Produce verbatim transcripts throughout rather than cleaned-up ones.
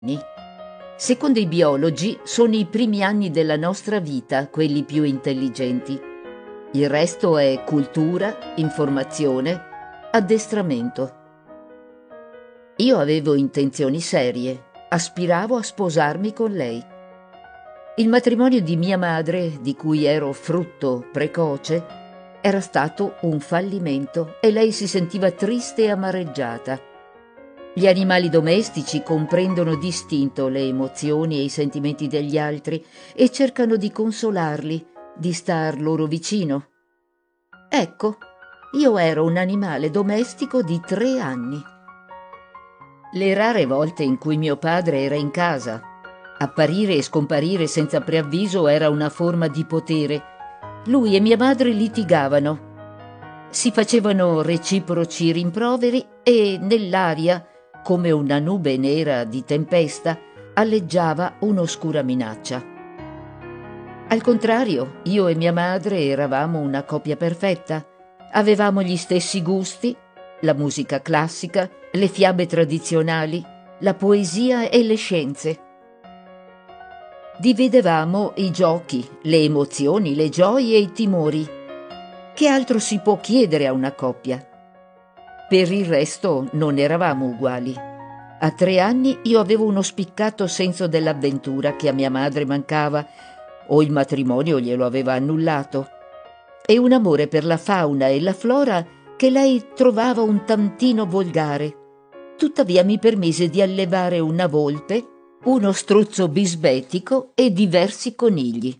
Secondo i biologi sono i primi anni della nostra vita quelli più intelligenti. Il resto è cultura, informazione, addestramento. Io avevo intenzioni serie, aspiravo a sposarmi con lei. Il matrimonio di mia madre, di cui ero frutto precoce, era stato un fallimento e lei si sentiva triste e amareggiata. Gli animali domestici comprendono distinto le emozioni e i sentimenti degli altri e cercano di consolarli, di star loro vicino. Ecco, io ero un animale domestico di tre anni. Le rare volte in cui mio padre era in casa, apparire e scomparire senza preavviso era una forma di potere. Lui e mia madre litigavano. Si facevano reciproci rimproveri e nell'aria, come una nube nera di tempesta, alleggiava un'oscura minaccia. Al contrario, io e mia madre eravamo una coppia perfetta. Avevamo gli stessi gusti, la musica classica, le fiabe tradizionali, la poesia e le scienze. Dividevamo i giochi, le emozioni, le gioie e i timori. Che altro si può chiedere a una coppia? Per il resto non eravamo uguali. A tre anni io avevo uno spiccato senso dell'avventura che a mia madre mancava, o il matrimonio glielo aveva annullato, e un amore per la fauna e la flora che lei trovava un tantino volgare. Tuttavia mi permise di allevare una volpe, uno struzzo bisbetico e diversi conigli.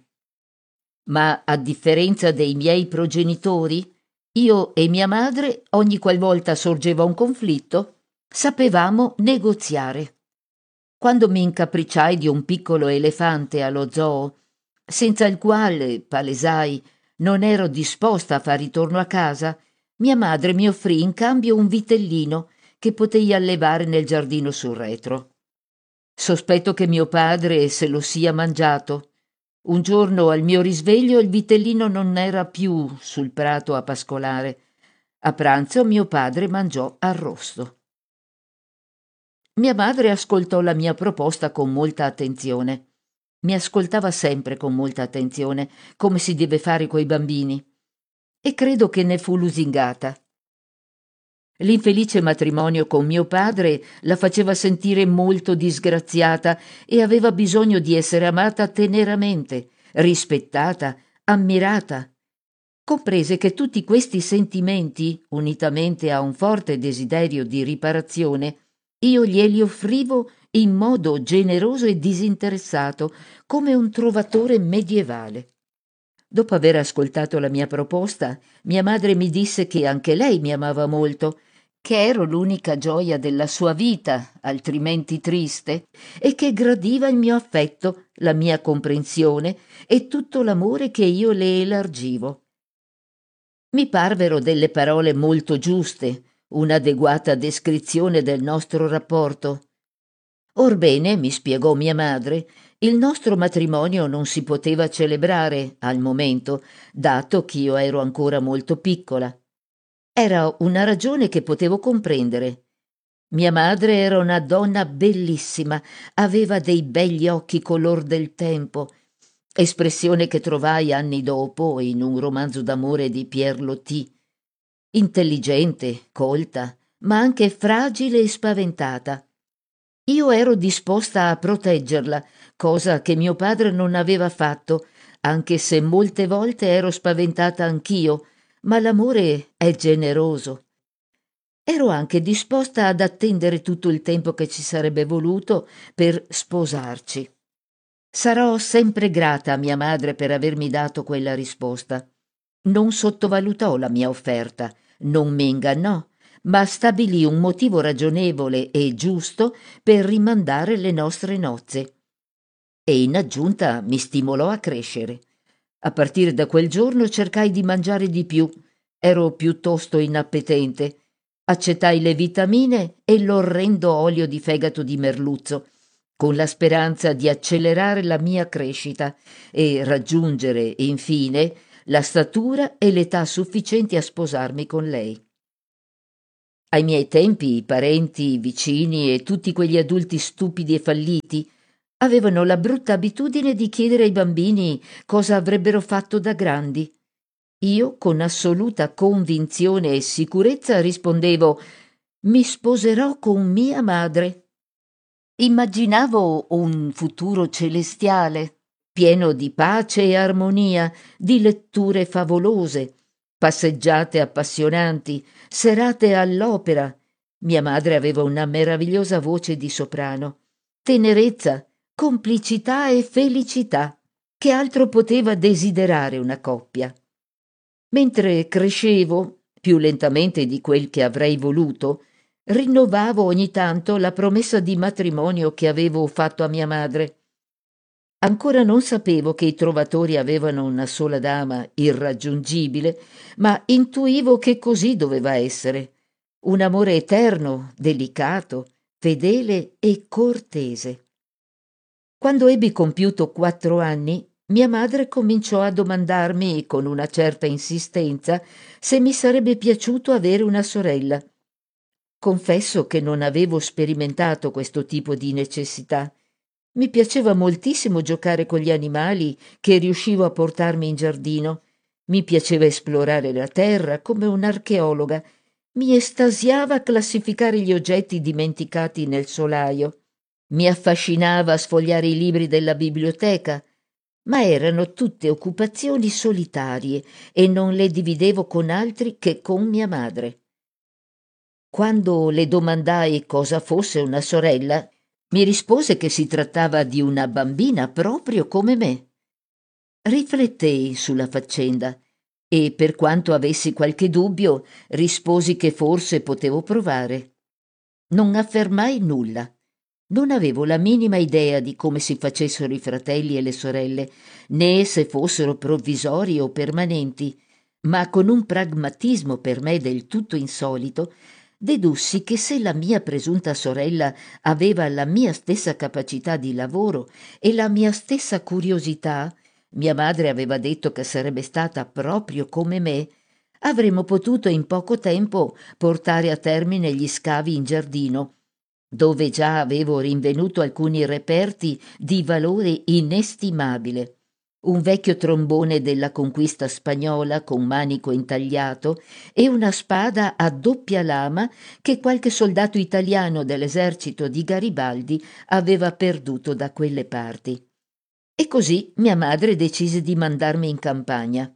Ma a differenza dei miei progenitori, io e mia madre, ogni qualvolta sorgeva un conflitto, sapevamo negoziare. Quando mi incapricciai di un piccolo elefante allo zoo, senza il quale, palesai, non ero disposta a far ritorno a casa, mia madre mi offrì in cambio un vitellino che potei allevare nel giardino sul retro. Sospetto che mio padre se lo sia mangiato. Un giorno al mio risveglio il vitellino non era più sul prato a pascolare. A pranzo mio padre mangiò arrosto. Mia madre ascoltò la mia proposta con molta attenzione. Mi ascoltava sempre con molta attenzione, come si deve fare coi bambini, e credo che ne fu lusingata. L'infelice matrimonio con mio padre la faceva sentire molto disgraziata e aveva bisogno di essere amata teneramente, rispettata, ammirata. Comprese che tutti questi sentimenti, unitamente a un forte desiderio di riparazione, io glieli offrivo in modo generoso e disinteressato, come un trovatore medievale. Dopo aver ascoltato la mia proposta, mia madre mi disse che anche lei mi amava molto, che ero l'unica gioia della sua vita, altrimenti triste, e che gradiva il mio affetto, la mia comprensione e tutto l'amore che io le elargivo. Mi parvero delle parole molto giuste, un'adeguata descrizione del nostro rapporto. Orbene, mi spiegò mia madre, il nostro matrimonio non si poteva celebrare al momento, dato ch'io ero ancora molto piccola. Era una ragione che potevo comprendere. Mia madre era una donna bellissima, aveva dei begli occhi color del tempo, espressione che trovai anni dopo in un romanzo d'amore di Pierre Loti. Intelligente, colta, ma anche fragile e spaventata. Io ero disposta a proteggerla, cosa che mio padre non aveva fatto, anche se molte volte ero spaventata anch'io, ma l'amore è generoso. Ero anche disposta ad attendere tutto il tempo che ci sarebbe voluto per sposarci. Sarò sempre grata a mia madre per avermi dato quella risposta. Non sottovalutò la mia offerta, non mi ingannò, ma stabilì un motivo ragionevole e giusto per rimandare le nostre nozze. E in aggiunta mi stimolò a crescere. A partire da quel giorno cercai di mangiare di più. Ero piuttosto inappetente. Accettai le vitamine e l'orrendo olio di fegato di merluzzo, con la speranza di accelerare la mia crescita e raggiungere, infine, la statura e l'età sufficienti a sposarmi con lei. Ai miei tempi i parenti, i vicini e tutti quegli adulti stupidi e falliti avevano la brutta abitudine di chiedere ai bambini cosa avrebbero fatto da grandi. Io, con assoluta convinzione e sicurezza, rispondevo: mi sposerò con mia madre. Immaginavo un futuro celestiale, pieno di pace e armonia, di letture favolose, passeggiate appassionanti, serate all'opera. Mia madre aveva una meravigliosa voce di soprano. Tenerezza, complicità e felicità. Che altro poteva desiderare una coppia? Mentre crescevo, più lentamente di quel che avrei voluto, rinnovavo ogni tanto la promessa di matrimonio che avevo fatto a mia madre. Ancora non sapevo che i trovatori avevano una sola dama irraggiungibile, ma intuivo che così doveva essere. Un amore eterno, delicato, fedele e cortese. Quando ebbi compiuto quattro anni, mia madre cominciò a domandarmi, con una certa insistenza, se mi sarebbe piaciuto avere una sorella. Confesso che non avevo sperimentato questo tipo di necessità. Mi piaceva moltissimo giocare con gli animali che riuscivo a portarmi in giardino. Mi piaceva esplorare la terra come un'archeologa. Mi estasiava classificare gli oggetti dimenticati nel solaio. Mi affascinava sfogliare i libri della biblioteca, ma erano tutte occupazioni solitarie e non le dividevo con altri che con mia madre. Quando le domandai cosa fosse una sorella, mi rispose che si trattava di una bambina proprio come me. Riflettei sulla faccenda e, per quanto avessi qualche dubbio, risposi che forse potevo provare. Non affermai nulla. Non avevo la minima idea di come si facessero i fratelli e le sorelle, né se fossero provvisori o permanenti, ma con un pragmatismo per me del tutto insolito, dedussi che se la mia presunta sorella aveva la mia stessa capacità di lavoro e la mia stessa curiosità, mia madre aveva detto che sarebbe stata proprio come me, avremmo potuto in poco tempo portare a termine gli scavi in giardino, dove già avevo rinvenuto alcuni reperti di valore inestimabile. Un vecchio trombone della conquista spagnola con manico intagliato e una spada a doppia lama che qualche soldato italiano dell'esercito di Garibaldi aveva perduto da quelle parti. E così mia madre decise di mandarmi in campagna.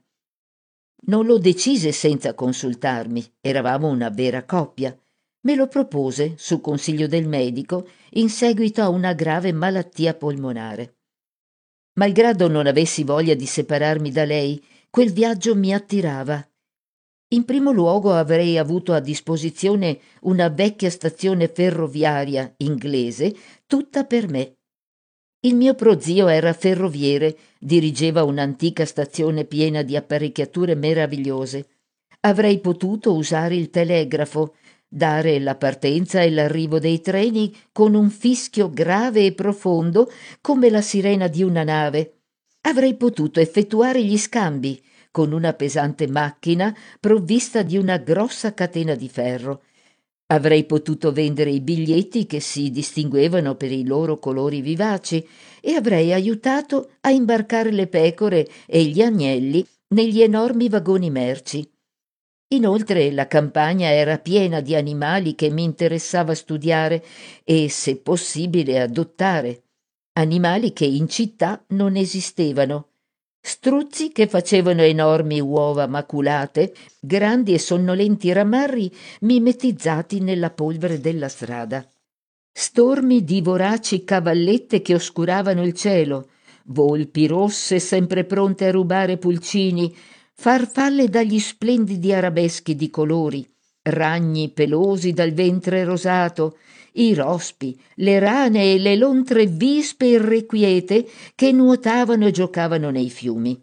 Non lo decise senza consultarmi, eravamo una vera coppia. Me lo propose, su consiglio del medico, in seguito a una grave malattia polmonare. Malgrado non avessi voglia di separarmi da lei, quel viaggio mi attirava. In primo luogo avrei avuto a disposizione una vecchia stazione ferroviaria inglese tutta per me. Il mio prozio era ferroviere, dirigeva un'antica stazione piena di apparecchiature meravigliose. Avrei potuto usare il telegrafo, dare la partenza e l'arrivo dei treni con un fischio grave e profondo come la sirena di una nave. Avrei potuto effettuare gli scambi con una pesante macchina provvista di una grossa catena di ferro. Avrei potuto vendere i biglietti che si distinguevano per i loro colori vivaci e avrei aiutato a imbarcare le pecore e gli agnelli negli enormi vagoni merci. Inoltre la campagna era piena di animali che mi interessava studiare e, se possibile, adottare. Animali che in città non esistevano. Struzzi che facevano enormi uova maculate, grandi e sonnolenti ramarri mimetizzati nella polvere della strada. Stormi di voraci cavallette che oscuravano il cielo, volpi rosse sempre pronte a rubare pulcini, farfalle dagli splendidi arabeschi di colori, ragni pelosi dal ventre rosato, i rospi, le rane e le lontre vispe irrequiete che nuotavano e giocavano nei fiumi.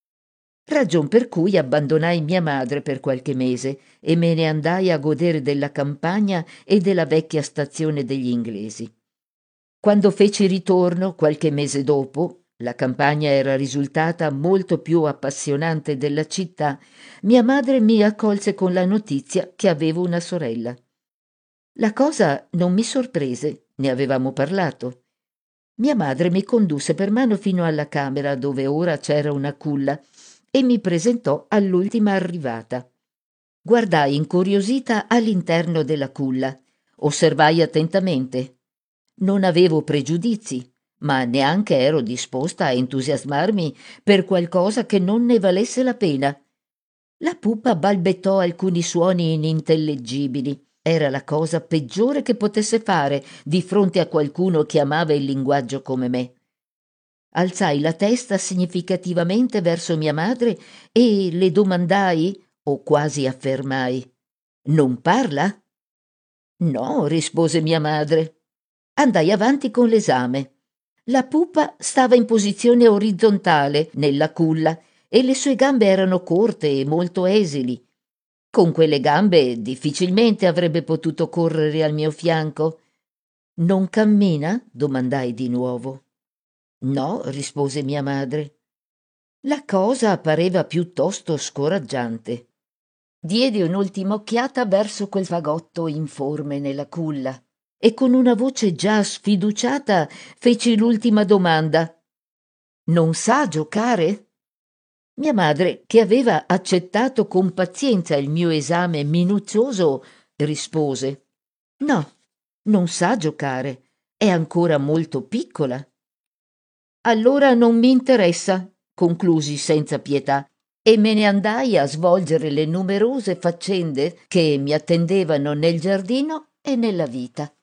Ragion per cui abbandonai mia madre per qualche mese e me ne andai a godere della campagna e della vecchia stazione degli inglesi. Quando feci ritorno, qualche mese dopo, la campagna era risultata molto più appassionante della città, mia madre mi accolse con la notizia che avevo una sorella. La cosa non mi sorprese, ne avevamo parlato. Mia madre mi condusse per mano fino alla camera dove ora c'era una culla e mi presentò all'ultima arrivata. Guardai incuriosita all'interno della culla, osservai attentamente. Non avevo pregiudizi, ma neanche ero disposta a entusiasmarmi per qualcosa che non ne valesse la pena. La pupa balbettò alcuni suoni inintellegibili. Era la cosa peggiore che potesse fare di fronte a qualcuno che amava il linguaggio come me. Alzai la testa significativamente verso mia madre e le domandai, o quasi affermai: «Non parla?» «No», rispose mia madre. Andai avanti con l'esame. La pupa stava in posizione orizzontale nella culla e le sue gambe erano corte e molto esili. Con quelle gambe difficilmente avrebbe potuto correre al mio fianco. «Non cammina?» domandai di nuovo. «No», rispose mia madre. La cosa pareva piuttosto scoraggiante. Diedi un'ultima occhiata verso quel fagotto informe nella culla e con una voce già sfiduciata feci l'ultima domanda: «Non sa giocare?» Mia madre, che aveva accettato con pazienza il mio esame minuzioso, rispose: «No, non sa giocare, è ancora molto piccola». «Allora non mi interessa», conclusi senza pietà, e me ne andai a svolgere le numerose faccende che mi attendevano nel giardino e nella vita.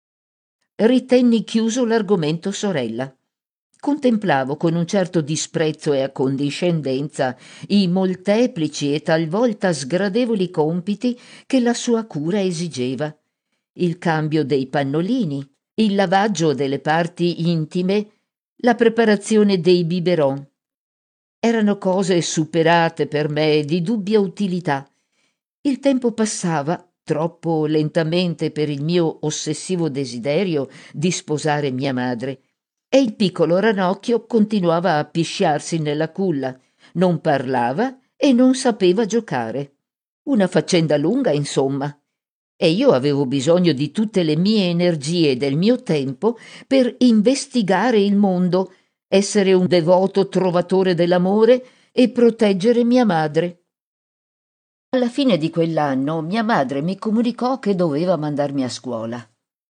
Ritenni chiuso l'argomento sorella. Contemplavo con un certo disprezzo e accondiscendenza i molteplici e talvolta sgradevoli compiti che la sua cura esigeva: il cambio dei pannolini, il lavaggio delle parti intime, la preparazione dei biberon. Erano cose superate per me, di dubbia utilità. Il tempo passava troppo lentamente per il mio ossessivo desiderio di sposare mia madre, e il piccolo ranocchio continuava a pisciarsi nella culla, non parlava e non sapeva giocare. Una faccenda lunga, insomma. E io avevo bisogno di tutte le mie energie e del mio tempo per investigare il mondo, essere un devoto trovatore dell'amore e proteggere mia madre. Alla fine di quell'anno mia madre mi comunicò che doveva mandarmi a scuola.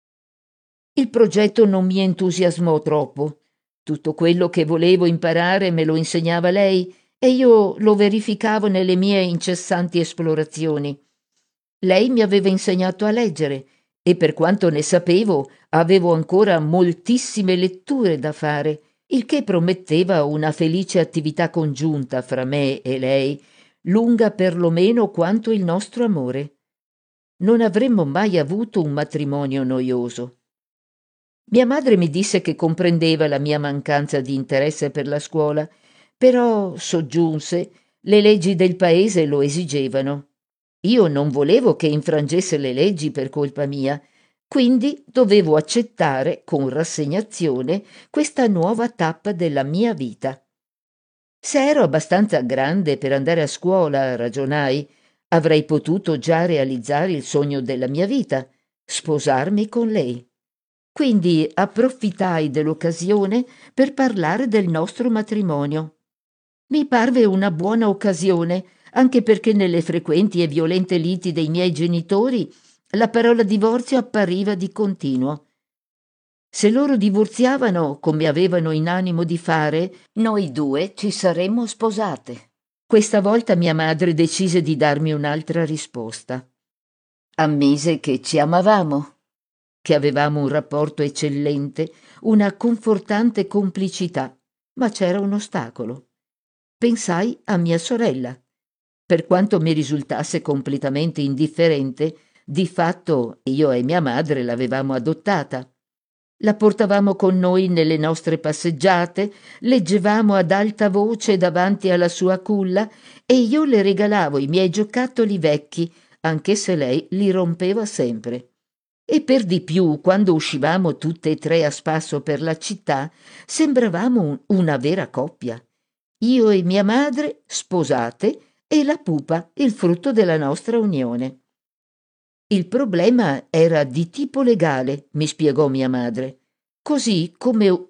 Il progetto non mi entusiasmò troppo. Tutto quello che volevo imparare me lo insegnava lei e io lo verificavo nelle mie incessanti esplorazioni. Lei mi aveva insegnato a leggere e per quanto ne sapevo avevo ancora moltissime letture da fare, il che prometteva una felice attività congiunta fra me e lei, lunga perlomeno quanto il nostro amore. Non avremmo mai avuto un matrimonio noioso. Mia madre mi disse che comprendeva la mia mancanza di interesse per la scuola, però, soggiunse, le leggi del paese lo esigevano. Io non volevo che infrangesse le leggi per colpa mia, quindi dovevo accettare con rassegnazione questa nuova tappa della mia vita. Se ero abbastanza grande per andare a scuola, ragionai, avrei potuto già realizzare il sogno della mia vita, sposarmi con lei. Quindi approfittai dell'occasione per parlare del nostro matrimonio. Mi parve una buona occasione, anche perché nelle frequenti e violente liti dei miei genitori la parola divorzio appariva di continuo. Se loro divorziavano, come avevano in animo di fare, noi due ci saremmo sposate. Questa volta mia madre decise di darmi un'altra risposta. Ammise che ci amavamo, che avevamo un rapporto eccellente, una confortante complicità, ma c'era un ostacolo. Pensai a mia sorella. Per quanto mi risultasse completamente indifferente, di fatto io e mia madre l'avevamo adottata. La portavamo con noi nelle nostre passeggiate, leggevamo ad alta voce davanti alla sua culla e io le regalavo i miei giocattoli vecchi, anche se lei li rompeva sempre. E per di più, quando uscivamo tutte e tre a spasso per la città, sembravamo un- una vera coppia. Io e mia madre sposate e la pupa il frutto della nostra unione. Il problema era di tipo legale, mi spiegò mia madre, così come